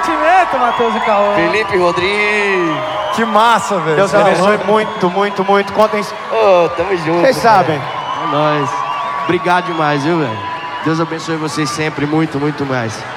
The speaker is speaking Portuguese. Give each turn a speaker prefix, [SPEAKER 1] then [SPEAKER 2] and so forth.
[SPEAKER 1] sentimento, Matheus e Cauã.
[SPEAKER 2] Felipe Rodrigues.
[SPEAKER 3] Que massa, velho.
[SPEAKER 4] Deus abençoe muito, muito, muito. Contem.
[SPEAKER 2] Ô, tamo junto.
[SPEAKER 4] Vocês sabem.
[SPEAKER 5] É nóis. Obrigado demais, viu, velho? Deus abençoe vocês sempre muito, muito mais.